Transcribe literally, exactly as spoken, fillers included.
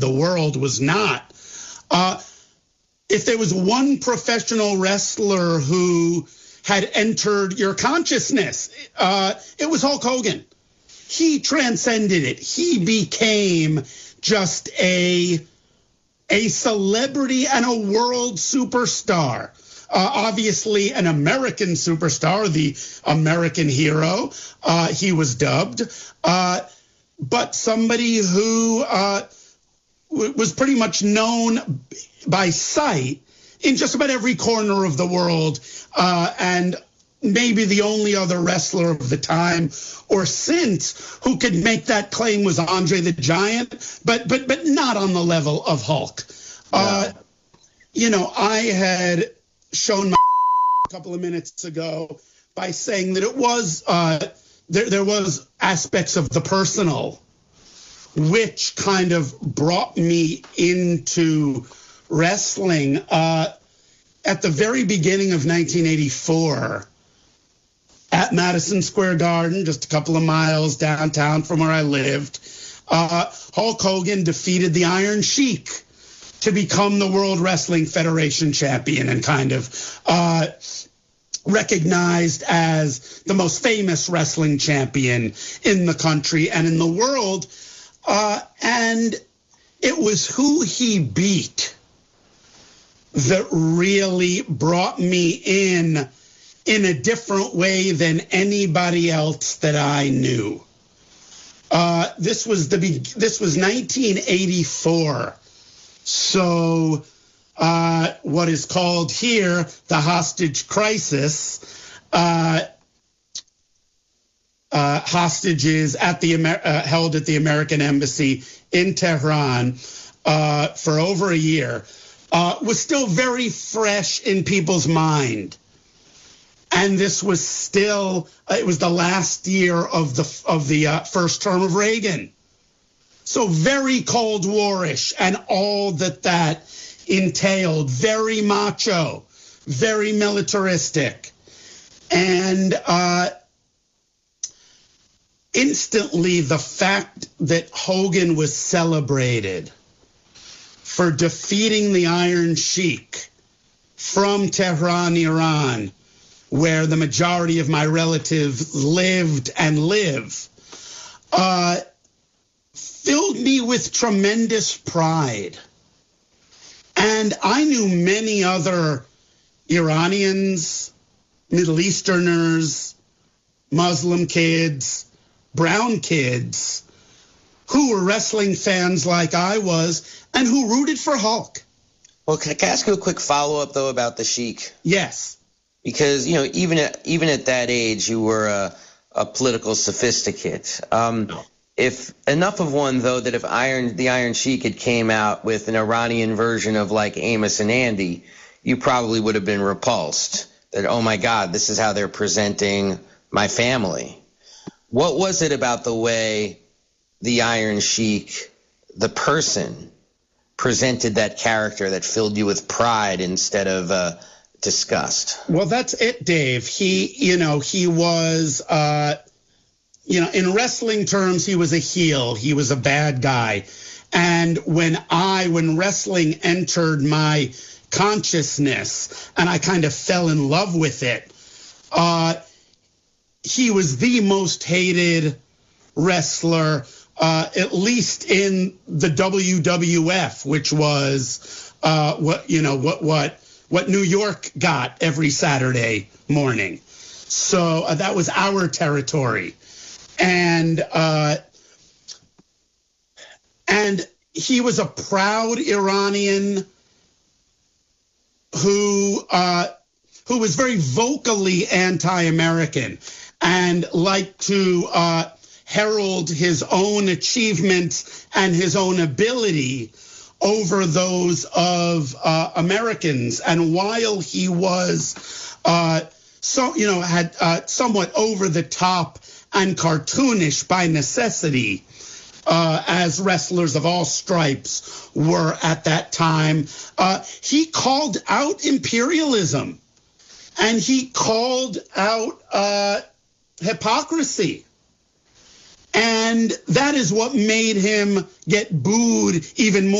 the world was not. Uh, if there was one professional wrestler who had entered your consciousness, uh, it was Hulk Hogan. He transcended it. He became just a, a celebrity and a world superstar. Uh, obviously, an American superstar, the American hero, uh, he was dubbed, uh, but somebody who uh, w- was pretty much known by sight in just about every corner of the world, uh, and maybe the only other wrestler of the time or since who could make that claim was Andre the Giant, but but but not on the level of Hulk. No. Uh, you know, I had shown my a couple of minutes ago by saying that it was uh, there. There was aspects of the personal, which kind of brought me into wrestling. Uh, at the very beginning of nineteen eighty-four, at Madison Square Garden, just a couple of miles downtown from where I lived, uh, Hulk Hogan defeated the Iron Sheik to become the World Wrestling Federation champion and kind of uh, recognized as the most famous wrestling champion in the country and in the world. Uh, and it was who he beat that really brought me in in a different way than anybody else that I knew. Uh, this was the this was nineteen eighty-four. So uh, what is called here the hostage crisis, uh, uh, hostages at the Amer- uh, held at the American Embassy in Tehran uh, for over a year, uh, was still very fresh in people's mind. And this was still, uh, it was the last year of the of the uh, first term of Reagan. So very Cold War-ish and all that that entailed, very macho, very militaristic. And uh, instantly the fact that Hogan was celebrated for defeating the Iron Sheik from Tehran, Iran, where the majority of my relatives lived and live, uh, filled me with tremendous pride. And I knew many other Iranians, Middle Easterners, Muslim kids, brown kids, who were wrestling fans like I was and who rooted for Hulk. Well, can I ask you a quick follow-up, though, about the Sheik? Yes. Because, you know, even at, even at that age, you were a, a political sophisticate. Um, no. If enough of one, though, that if Iron the Iron Sheik had came out with an Iranian version of like Amos and Andy, you probably would have been repulsed. That, oh, my God, this is how they're presenting my family. What was it about the way the Iron Sheik, the person, presented that character that filled you with pride instead of uh, disgust? Well, that's it, Dave. He, you know, he was, uh, you know, in wrestling terms, he was a heel. He was a bad guy. And when I, when wrestling entered my consciousness and I kind of fell in love with it, uh, he was the most hated wrestler, uh, at least in the W W F, which was uh, what, you know, what, what, what New York got every Saturday morning. So uh, that was our territory. And uh, and he was a proud Iranian who uh, who was very vocally anti-American and liked to uh, herald his own achievements and his own ability over those of uh, Americans. And while he was, uh, so you know, had uh, somewhat over the top and cartoonish by necessity, uh, as wrestlers of all stripes were at that time, uh, he called out imperialism and he called out uh, hypocrisy. And that is what made him get booed even more.